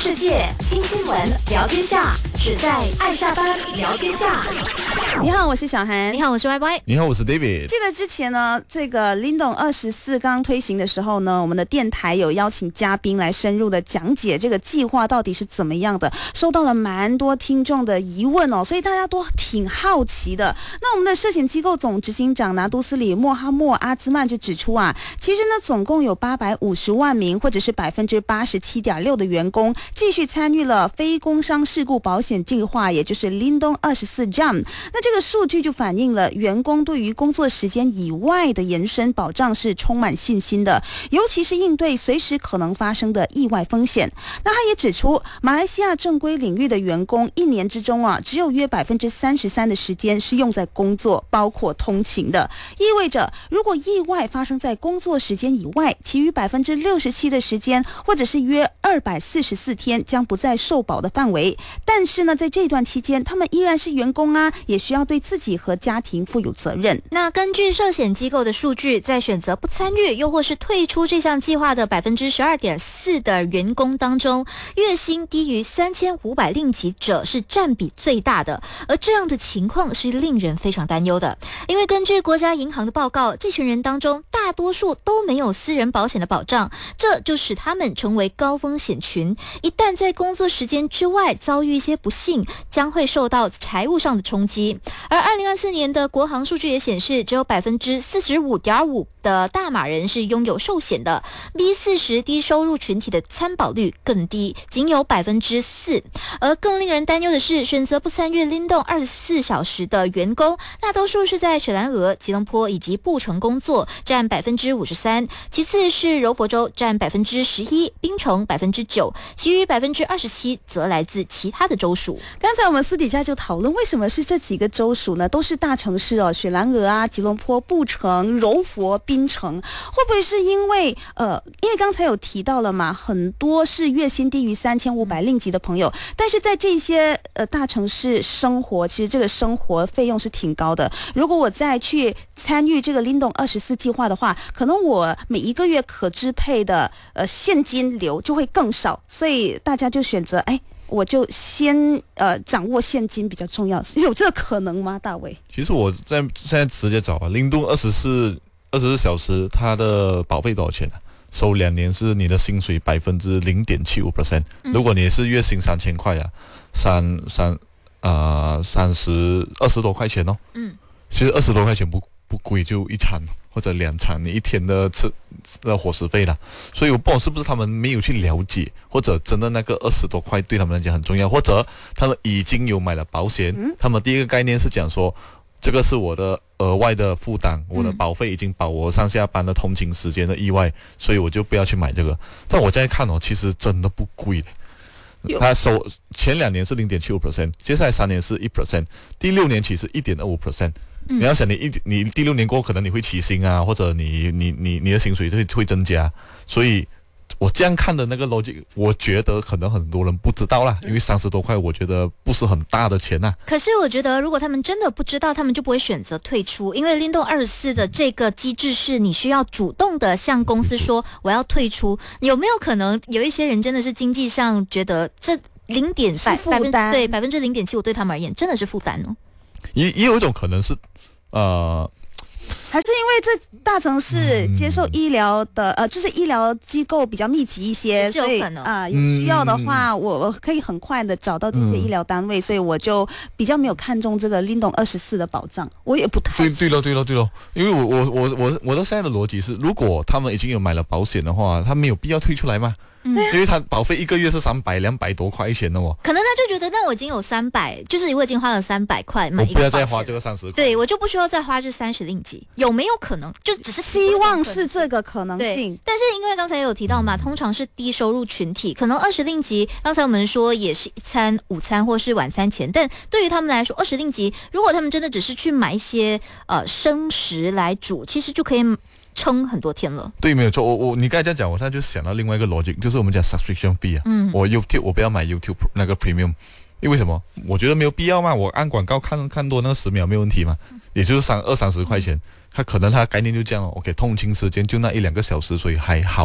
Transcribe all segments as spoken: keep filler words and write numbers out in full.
世界，听新闻，聊天下，只在爱下班聊天下。 你好，我是小韩。 你好，我是 Y Y。 你好，我是 David。 记得之前呢，这个 Lindong 二十四刚推行的时候呢，我们的电台有邀请嘉宾来深入的讲解这个计划到底是怎么样的，收到了蛮多听众的疑问哦，所以大家都挺好奇的。那我们的涉险机构总执行长拿督斯里莫哈默阿兹曼就指出啊，其实呢，总共有八百五十万名，或者是百分之八十七点六的员工继续参与了非工伤事故保险计划，也就是 Lindong 二十四 Jam。那这个数据就反映了员工对于工作时间以外的延伸保障是充满信心的，尤其是应对随时可能发生的意外风险。那他也指出，马来西亚正规领域的员工一年之中啊，只有约百分之三十三的时间是用在工作，包括通勤的，意味着如果意外发生在工作时间以外，其余百分之六十七的时间，或者是约二百四十四天将不在受保的范围。但是呢，在这段期间，他们依然是员工啊，也需要对自己和家庭负有责任。 那根据涉险机构的数据，在选择不参与又或是退出这项计划的百分之十二点四的员工当中，月薪低于三千五百令吉者是占比最大的。而这样的情况是令人非常担忧的，因为根据国家银行的报告，这群人当中大多数都没有私人保险的保障，这就使他们成为高风险群。一旦在工作时间之外遭遇一些不幸，将会受到财务上的冲击。而二零二四年的国行数据也显示，只有百分之四十五点五的大马人是拥有寿险的 ，B 四十低收入群体的参保率更低，仅有百分之四。而更令人担忧的是，选择不参与 Lindong 二十四小时的员工，大多数是在雪兰莪、吉隆坡以及布城工作，占百分之五十三，其次是柔佛州占百分之十一，槟城百分之九，其余百分之二十七则来自其他的州属。 刚才我们私底下就讨论，为什么是这几个州属呢？都是大城市哦，雪兰莪啊、吉隆坡、布城、柔佛、槟城，会不会是因为呃，因为刚才有提到了嘛，很多是月薪低于三千五百令吉的朋友，但是在这些呃大城市生活，其实这个生活费用是挺高的。如果我再去参与这个 Lindong 二十四计划的话，可能我每一个月可支配的呃现金流就会更少，所以大家就选择哎。我就先呃掌握现金比较重要，有这个可能吗？大伟， 其实我在现在直接找啊，Lindong 二十四二十四小时，它的保费多少钱啊？收两年是你的薪水百分之零点七五 percent。如果你是月薪三千块啊，三三啊三十二十多块钱哦。嗯，其实二十多块钱不不贵，就一餐或者两餐，你一天的吃的伙食费啦。所以我不懂是不是他们没有去了解，或者真的那个二十多块对他们来讲很重要，或者他们已经有买了保险。嗯、他们第一个概念是讲说，这个是我的额外的负担，我的保费已经保我上下班的通勤时间的意外，所以我就不要去买这个。但我现在看哦，其实真的不贵的。他收前两年是 零点七五 percent， 接下来三年是 百分之一， 第六年起是 一点二五 percent。你要想你一你第六年过后可能你会起薪啊，或者你你你你的薪水会会增加，所以我这样看的那个逻辑，我觉得可能很多人不知道啦，因为三十多块我觉得不是很大的钱呐、啊。 可是我觉得如果他们真的不知道，他们就不会选择退出，因为 Lindong 二十四的这个机制是你需要主动的向公司说我要退出。有没有可能有一些人真的是经济上觉得这零点百分对百分之零点七五对他们而言真的是负担呢？ 也也有一种可能是，呃， 还是因为这大城市接受医疗的、嗯、呃，就是医疗机构比较密集一些，所以啊、呃，有需要的话，嗯、我我可以很快的找到这些医疗单位，嗯、所以我就比较没有看重这个 Lindong 二十四的保障，我也不太对对了对了对了，因为我我我我我的现在的逻辑是，如果他们已经有买了保险的话，他没有必要退出来嘛。嗯、因为他保费一个月是三百两百多块钱的哦， 可能他就觉得那我已经有三百，就是我已经花了三百块买一个保险， 我不要再花这个三十块， 对我就不需要再花这三十令吉，有没有可能？就只是希望是这个可能性。 但是因为刚才有提到嘛，通常是低收入群体，可能二十令吉，刚才我们说也是一餐午餐或是晚餐钱，但对于他们来说，二十令吉，如果他们真的只是去买一些呃生食来煮，其实就可以撑很多天了。 对，没有错。我我你刚才这样讲，我现在就想到另外一个逻辑，就是我们讲 subscription fee 啊。嗯。我 YouTube 我不要买 YouTube 那个 premium， 因为什么？我觉得没有必要嘛，我按广告看看多那个十秒没有问题嘛，也就是三二三十块钱。他可能他概念就这样哦 ，OK， 通勤时间就那一两个小时，所以还好。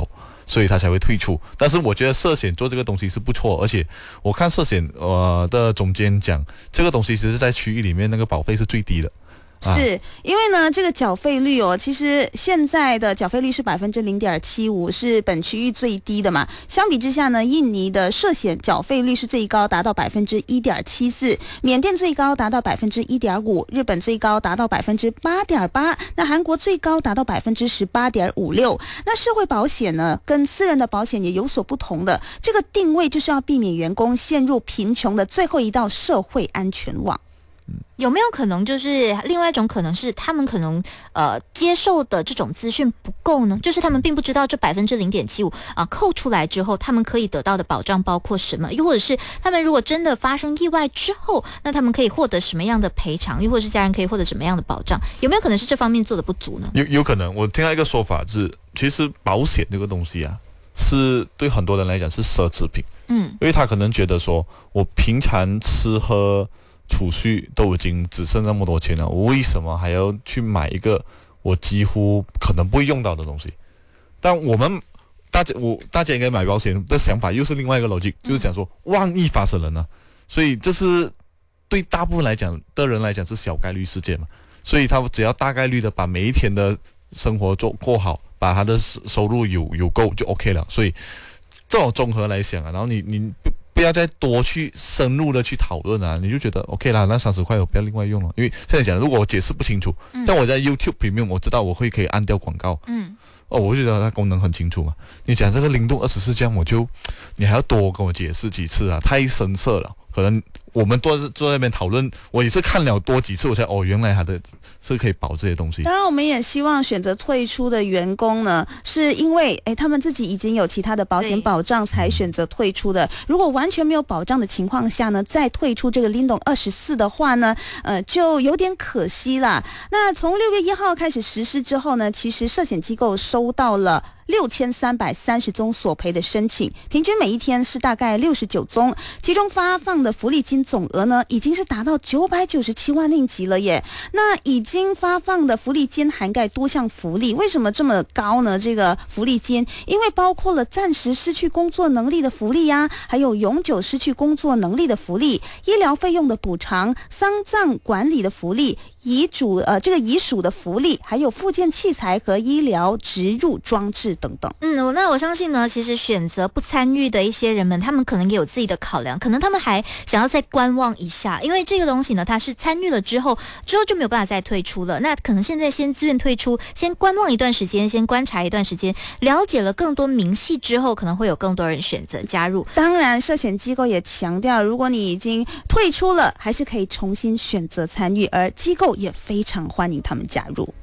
所以他才会退出。但是我觉得社险做这个东西是不错，而且我看社险呃的总监讲，这个东西其实在区域里面那个保费是最低的。 是因为呢，这个缴费率哦，其实现在的缴费率是百分之零点七五，是本区域最低的嘛。相比之下呢，印尼的社险缴费率是最高，达到百分之一点七四；缅甸最高达到百分之一点五；日本最高达到百分之八点八；那韩国最高达到百分之十八点五六。那社会保险呢，跟私人的保险也有所不同的，这个定位就是要避免员工陷入贫穷的最后一道社会安全网。 有没有可能就是另外一种可能是他们可能呃接受的这种资讯不够呢？就是他们并不知道这百分之零点七五啊扣出来之后，他们可以得到的保障包括什么？又或者是他们如果真的发生意外之后，那他们可以获得什么样的赔偿？又或者是家人可以获得什么样的保障？有没有可能是这方面做的不足呢？ 有有可能，我听到一个说法是，其实保险这个东西啊，是对很多人来讲是奢侈品。 嗯， 因为他可能觉得说，我平常吃喝储蓄都已经只剩那么多钱了，我为什么还要去买一个我几乎可能不会用到的东西？但我们大家我大家应该买保险的想法又是另外一个逻辑，就是讲说万一发生了呢？所以这是对大部分来讲的人来讲是小概率事件嘛，所以他只要大概率的把每一天的生活做过好，把他的收入有有够就 OK 了。所以这种综合来想啊，然后你你不不要再多去深入的去讨论啊，你就觉得 OK 啦，那三十块我不要另外用了，因为现在讲如果我解释不清楚，嗯、像我在 YouTube Premium 我知道我会可以按掉广告， 嗯， 哦，我就觉得它功能很清楚嘛。你讲这个灵动二十四这样，我就你还要多跟我解释几次啊，太深涩了。可能我们坐坐在那边讨论，我也是看了多几次，我才哦，原来它的是可以保这些东西。 当然，我们也希望选择退出的员工呢，是因为哎，他们自己已经有其他的保险保障才选择退出的。如果完全没有保障的情况下呢，再退出这个 Lindong 二十四的话呢，呃，就有点可惜啦。那从六月一号开始实施之后呢，其实社险机构收到了六千三百三十宗索赔的申请，平均每一天是大概六十九宗，其中发放的福利金总额呢，已经是达到九百九十七万令吉了耶。那已经发放的福利金涵盖多项福利，为什么这么高呢？这个福利金，因为包括了暂时失去工作能力的福利呀、啊，还有永久失去工作能力的福利，医疗费用的补偿，丧葬管理的福利，遗嘱呃这个遗属的福利，还有复健器材和医疗植入装置等等。 嗯，那我相信呢，其实选择不参与的一些人们，他们可能也有自己的考量，可能他们还想要再观望一下，因为这个东西呢，它是参与了之后，之后就没有办法再退出了。那可能现在先自愿退出，先观望一段时间，先观察一段时间，了解了更多明细之后，可能会有更多人选择加入。 当然，社险机构也强调，如果你已经退出了，还是可以重新选择参与，而机构也非常欢迎他们加入。